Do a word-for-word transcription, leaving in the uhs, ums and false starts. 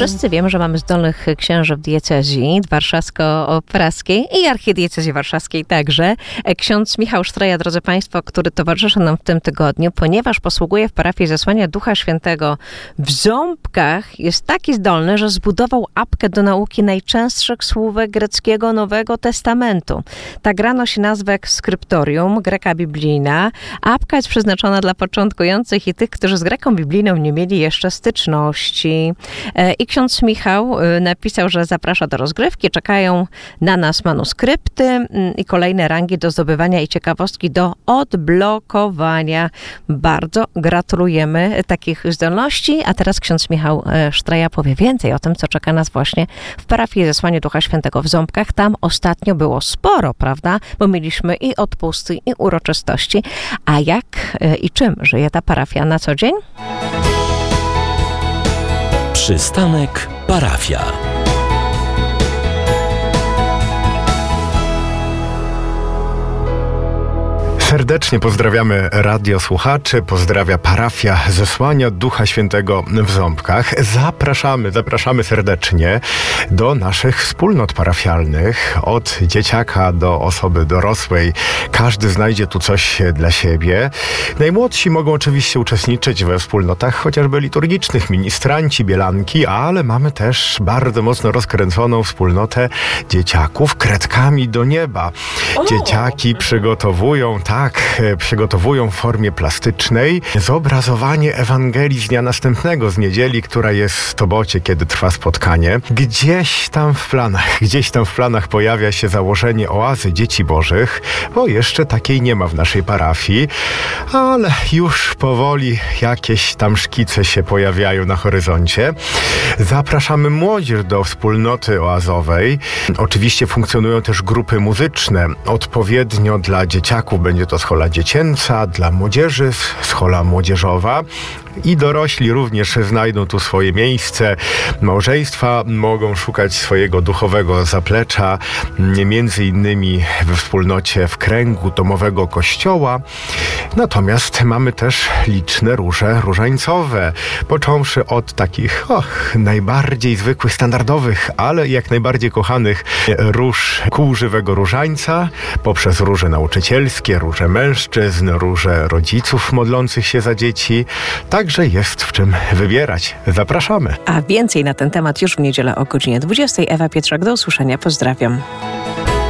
Wszyscy wiemy, że mamy zdolnych księży w diecezji warszawsko-praskiej i archidiecezji warszawskiej także. Ksiądz Michał Sztraja, drodzy Państwo, który towarzyszy nam w tym tygodniu, ponieważ posługuje w parafii Zesłania Ducha Świętego w Ząbkach, jest taki zdolny, że zbudował apkę do nauki najczęstszych słówek greckiego Nowego Testamentu. Ta gra nosi nazwę Skryptorium, greka biblijna. Apka jest przeznaczona dla początkujących i tych, którzy z greką biblijną nie mieli jeszcze styczności. I ksiądz Michał napisał, że zaprasza do rozgrywki, czekają na nas manuskrypty i kolejne rangi do zdobywania i ciekawostki do odblokowania. Bardzo gratulujemy takich zdolności, a teraz ksiądz Michał Sztraja powie więcej o tym, co czeka nas właśnie w parafii Zesłania Ducha Świętego w Ząbkach. Tam ostatnio było sporo, prawda? Bo mieliśmy i odpusty, i uroczystości. A jak i czym żyje ta parafia na co dzień? Przystanek parafia. Serdecznie pozdrawiamy radiosłuchaczy, pozdrawia parafia Zesłania Ducha Świętego w Ząbkach. Zapraszamy, zapraszamy serdecznie do naszych wspólnot parafialnych. Od dzieciaka do osoby dorosłej. Każdy znajdzie tu coś dla siebie. Najmłodsi mogą oczywiście uczestniczyć we wspólnotach chociażby liturgicznych, ministranci, bielanki, ale mamy też bardzo mocno rozkręconą wspólnotę dzieciaków kredkami do nieba. Dzieciaki przygotowują, tak, Tak, przygotowują w formie plastycznej zobrazowanie Ewangelii z dnia następnego, z niedzieli, która jest w sobocie, kiedy trwa spotkanie. Gdzieś tam w planach, gdzieś tam w planach pojawia się założenie oazy Dzieci Bożych, bo jeszcze takiej nie ma w naszej parafii, ale już powoli jakieś tam szkice się pojawiają na horyzoncie. Zapraszamy młodzież do wspólnoty oazowej. Oczywiście funkcjonują też grupy muzyczne. Odpowiednio dla dzieciaków będzie to schola dziecięca, dla młodzieży schola młodzieżowa i dorośli również znajdą tu swoje miejsce. Małżeństwa mogą szukać swojego duchowego zaplecza, między innymi we wspólnocie w kręgu domowego kościoła. Natomiast mamy też liczne róże różańcowe, począwszy od takich och, najbardziej zwykłych, standardowych, ale jak najbardziej kochanych róż kół żywego różańca, poprzez róże nauczycielskie, róże mężczyzn, róże rodziców modlących się za dzieci. Także jest w czym wybierać. Zapraszamy. A więcej na ten temat już w niedzielę o godzinie dwudziestej. Ewa Pietrzak, do usłyszenia. Pozdrawiam.